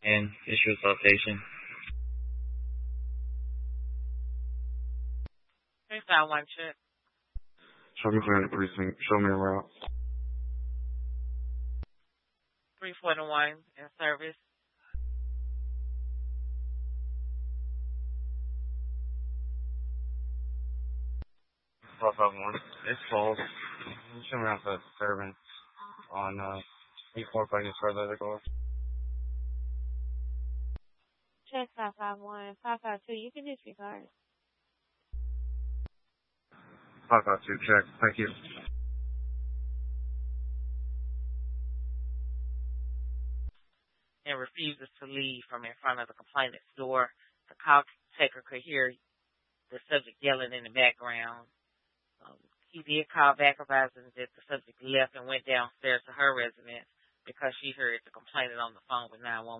and issue citation. Okay, 5-1 check. Show me the precinct. Show me a route. 341 in service. It's false. Show me out the disturbance on E4 Plains further to go. Check 551. 552, you can disregard. 552, check. Thank you. And refuses to leave from in front of the complainant's door. The call taker could hear the subject yelling in the background. He did call back advising that the subject left and went downstairs to her residence because she heard the complainant on the phone with 911.